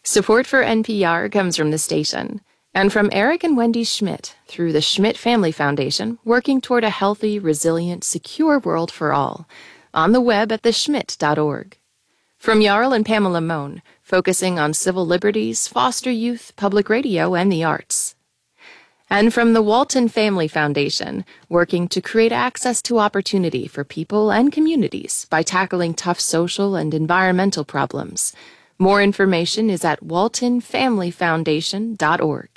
Support for NPR comes from the station and from Eric and Wendy Schmidt through the Schmidt Family Foundation, working toward a healthy, resilient, secure world for all, on the web at theschmidt.org. From Jarl and Pamela Mohn, focusing on civil liberties, foster youth, public radio, and the arts. And from the Walton Family Foundation, working to create access to opportunity for people and communities by tackling tough social and environmental problems. More information is at waltonfamilyfoundation.org.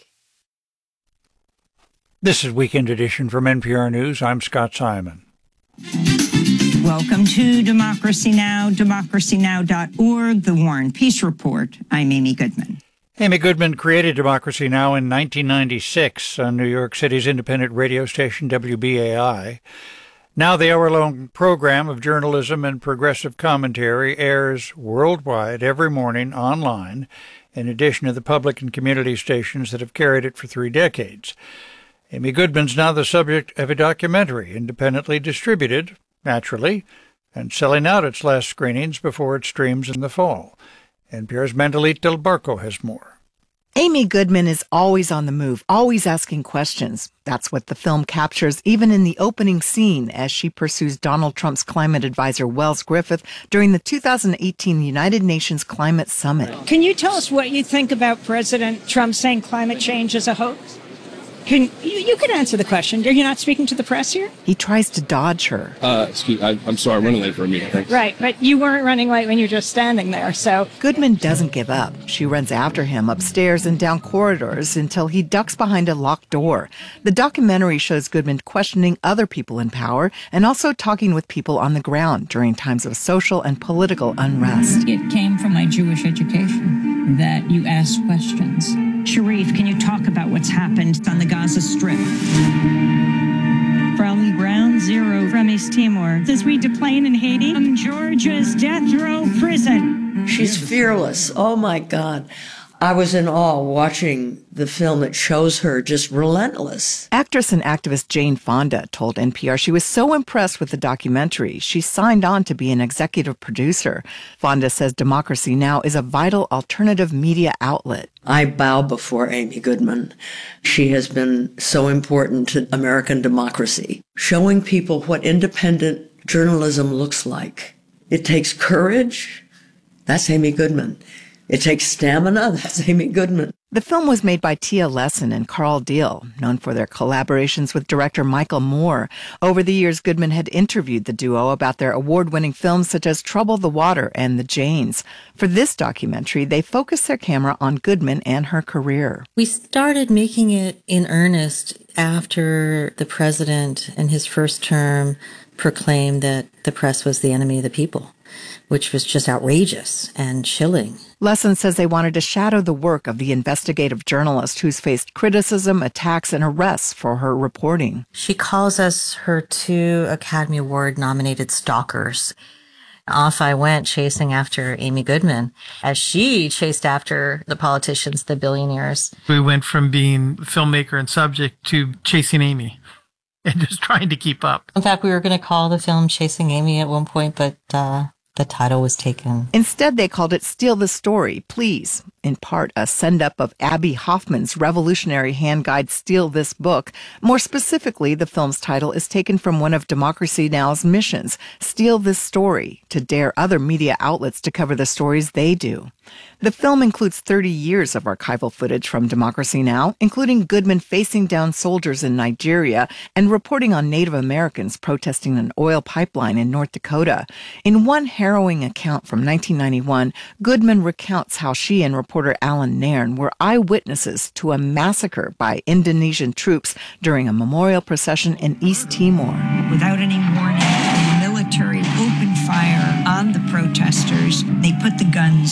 This is Weekend Edition from NPR News. I'm Scott Simon. Welcome to Democracy Now!, democracynow.org, The War and Peace Report. I'm Amy Goodman. Amy Goodman created Democracy Now! In 1996 on New York City's independent radio station WBAI. Now the hour-long program of journalism and progressive commentary airs worldwide every morning online, in addition to the public and community stations that have carried it for 3 decades. Amy Goodman's now the subject of a documentary independently distributed, naturally, and selling out its last screenings before it streams in the fall. NPR's Mandalit Del Barco has more. Amy Goodman is always on the move, always asking questions. That's what the film captures, even in the opening scene, as she pursues Donald Trump's climate advisor, Wells Griffith, during the 2018 United Nations Climate Summit. Can you tell us what you think about President Trump saying climate change is a hoax? You can answer the question. Are you not speaking to the press here? He tries to dodge her. Excuse me, I'm sorry, I'm running late for a meeting. Thanks. Right, but you weren't running late when you were just standing there, so... Goodman doesn't give up. She runs after him upstairs and down corridors until he ducks behind a locked door. The documentary shows Goodman questioning other people in power and also talking with people on the ground during times of social and political unrest. It came from my Jewish education that you ask questions. Sharif, can you talk about what's happened on the Gaza Strip? From Ground Zero from East Timor. As we deplane in Haiti, from Georgia's death row prison. She's fearless. Oh, my God. I was in awe watching the film. It shows her just relentless. Actress and activist Jane Fonda told NPR she was so impressed with the documentary, she signed on to be an executive producer. Fonda says Democracy Now! Is a vital alternative media outlet. I bow before Amy Goodman. She has been so important to American democracy, showing people what independent journalism looks like. It takes courage. That's Amy Goodman. It takes stamina. That's Amy Goodman. The film was made by Tia Lesson and Carl Deal, known for their collaborations with director Michael Moore. Over the years, Goodman had interviewed the duo about their award-winning films such as Trouble the Water and The Janes. For this documentary, they focused their camera on Goodman and her career. We started making it in earnest after the president in his first term proclaimed that the press was the enemy of the people, which was just outrageous and chilling. Lesson says they wanted to shadow the work of the investigative journalist who's faced criticism, attacks, and arrests for her reporting. She calls us her 2 Academy Award-nominated stalkers. Off I went chasing after Amy Goodman as she chased after the politicians, the billionaires. We went from being filmmaker and subject to chasing Amy and just trying to keep up. In fact, we were going to call the film Chasing Amy at one point, but the title was taken. Instead, they called it Steal the Story, Please, in part a send-up of Abby Hoffman's revolutionary hand guide, Steal This Book. More specifically, the film's title is taken from one of Democracy Now!'s missions, Steal This Story, to dare other media outlets to cover the stories they do. The film includes 30 years of archival footage from Democracy Now!, including Goodman facing down soldiers in Nigeria and reporting on Native Americans protesting an oil pipeline in North Dakota. In one harrowing account from 1991, Goodman recounts how she and reporter Alan Nairn were eyewitnesses to a massacre by Indonesian troops during a memorial procession in East Timor. Without any warning, the military opened fire on the protesters. They put the guns